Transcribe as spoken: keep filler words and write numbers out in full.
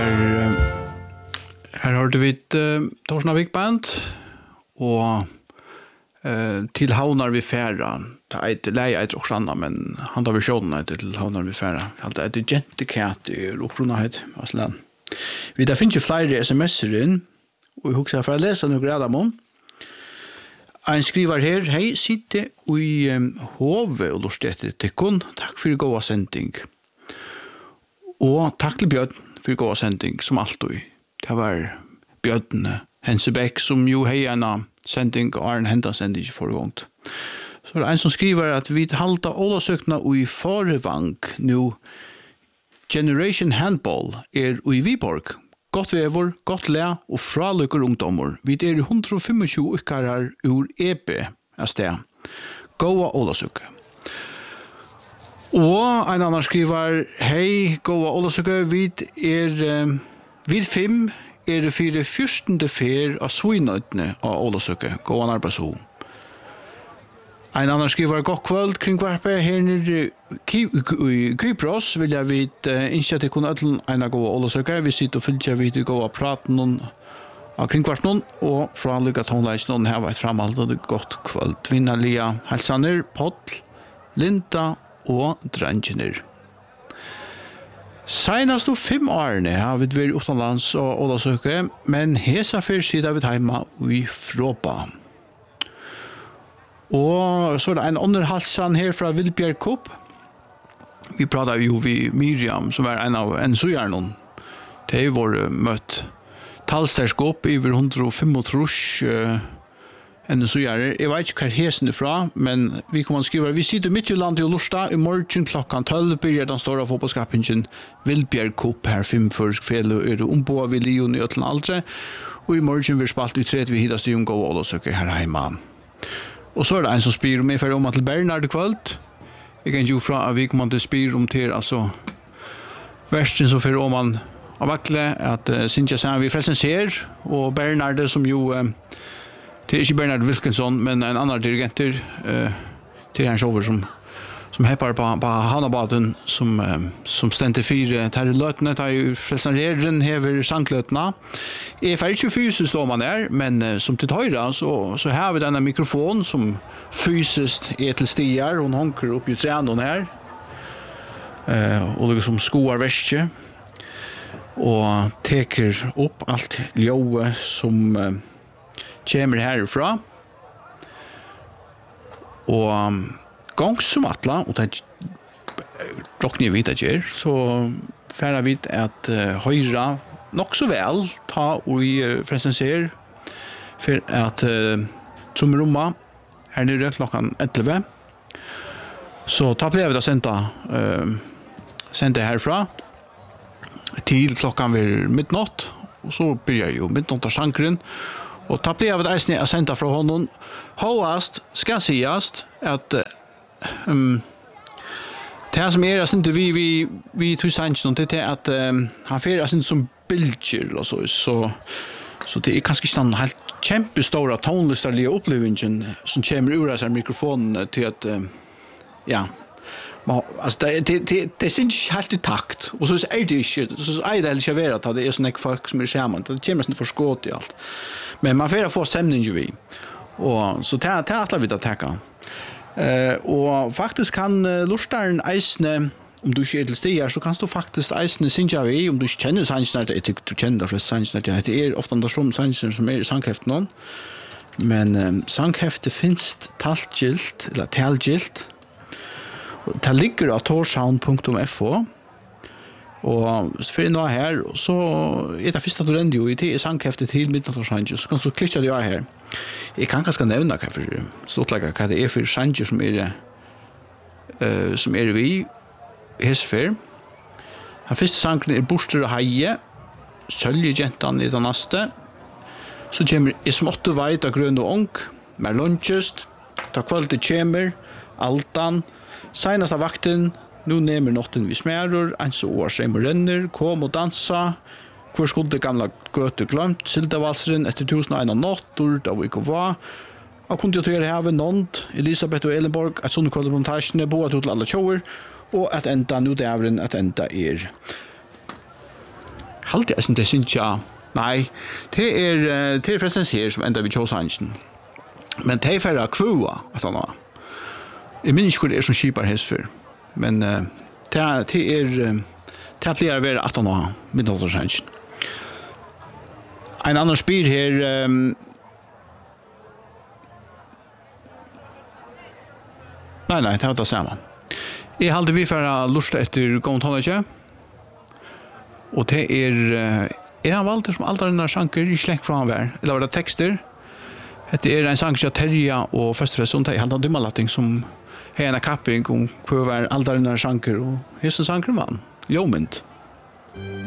Her, her hørte vi et uh, Torsna Big Band, og uh, til havnar vi færa. Det er et leie et også annet, men han tar visjonen til havnar vi færa. Det er et gentekat i opprunnet, altså. Vi der finner flere sms'er inn, og jeg husker for å lese noe grad om. En skriver her, hei, sitte i um, Hove og lorstetet til kun. Takk for god sending. Og takk til Bjørn for god sending, som alltid. Det var Bjørn Hensebæk, som jo hei en sending, og er en hendet sending for gångt. Så det er en som skriver at vi halta ålasøkna i Farevang nå. Generation Handball er i Viborg. Godt vever, godt le og fralykker ungdommer. Vi er one hundred twenty-five ukkarar ur E B av sted. Gåa ålasøkka. Og en annan skriver, hei, gåa ålasøkka, vi er, vi fem er fire fyrstende fer av Svinøytene av ålasøkka. Gåa arbeidsho. En annan skriver, godt kvöld kring kvarpe, her nere i Kypros vil jeg vite innskje til kunne ødelen ena gåa ålasøkka. Vi sitter og fyller vidt gåa praten noen av kring kvart noen, og fra lykka tonleis noen her var et framhold, og det er godt kvöld. Vinnalia Helsaner, Pottl, Linda og Drangener. Senast og fem årene har vi vært utenlands og ålasøkka, men hesa fyr sida vi heima i Fråpa. Og så er det en underhalsan her fra Vilbjerg Kupp. Vi pratar jo vi Miriam, som er en av en sujarnon. Det er vår møtt talsterskåp i one hundred twenty-five uh, en sujarer. Jeg vet ikke hva hesen er fra, men vi kommer å skrive. Vi sitter midt i landet i Lorsta. I morgen klokkan twelve begynner den store fotballskapingen Vilbjerg Kupp her fem først kveld og er det omboa vi Lion i Øtland Aldre. Og i morgen vil spalt ut tredje vi hittast i unga og ålåsøker her hjemme. Og så er det en som spyr om jeg fer om til Bernhard kvöld. Jeg kan jo fra at vi kommer til spyr om til, altså, versten som fer om han av vakle, at uh, Sintja sier vi forresten ser, og Bernhard som jo, uh, det er ikke Bernhard Wilkinson, men en annen dirigenter, uh, til hans over som som heppar på, på Hanabaden, som, uh, som stendte fire ter løtene, tar jo frelsenreren hever sankløtene. Jeg fer ikke fysisk står man der, men uh, som til høyre, så, så har vi denne mikrofon som fysisk er til stier, hun honker opp i trenen her, uh, og liksom skoar verste, og teker opp alt ljøve som uh, kommer herfra. Og um, gång som atla, og det råkner vi det gjør, så færer vi at uh, høyra nok så vel ta og vi forresten ser for at uh, trommeromma her nere klokken elleve. Så ta ble vi da sendte, uh, sendte herfra til klokken ved midnatt, og så begynner jo midnatt av sjankeren, og ta ble vi da sendte fra honom. Håast skal sies at uh, Um, det som er inte vi vi vi tog sanchen det är att um, han fer inte som bilder och så så så det är kanske inte en helt kjempestora tonlistarliga upplevingen som kommer ur den här mikrofonen till att um, ja man alltså det det det, det syns inte helt i takt och så är det inte så är det inte vara att det är såna folk som är skärman det kommer inte förskott i allt men man får få stämning ju vi och så tar tar alla vi att tacka. Uh, og faktisk kan uh, lustaren eisne, om du ikke er til stier, så kan du faktisk eisne synja vi, om du ikke kjenner sannsyn, jeg tykker du kjenner de fleste sannsyn, det er ofte andre som sannsyn som er i sangheften noen, men um, sangheftet finnes talgilt, eller talgilt, det ligger av torshavn punktum f o, og for nå her, så er det første at du render jo i til sangheftet til midnattårsangen, så kan du klikke det jo her. Jeg kan kanskje nevne hva for ståttlegger, hva det er for sanger som er, uh, som er vi hessefer. Den første sangen er Borster og Heie, Søljegentan i den neste. Så kommer I som åtte veit av grønn og ung, med lunsjøst, ta kvalitet kommer, Altan, senast av vakten, nu nemer notten vi smærer, en så år seg med renner, kom og dansa, hvor skulle det gamla gøte glemt, Sildavalseren etter tusen og en av nåttor, da vi ikke var, og kunne jo til her Nond, Elisabeth og Elenborg, et sånne kvalitet på montasjene, boet til alle tjoer, og at enda nu dævren, at enda er halte jeg som det synes jeg, nei, det er, det er forresten her som enda vi tjåsangen. Men det er færre kvua, at han har. Jeg minns ikke hvor det er som kjipar hest før, men uh, det er, det er, det blir å være at han har middelårsangen. En annan spyr her, um, nei, nei, det var det samme. Jeg halte vi for å lusta etter gångtonage, og det er, uh, er han valgt som alt denne sjanker i slekt fra han vær, eller var det tekster? Det er en sang som Terja og Førstefest, det er han dymmalatting som har en kapping om hva var alt denne sjanker, og hesten sjanker var han, Ljomynd.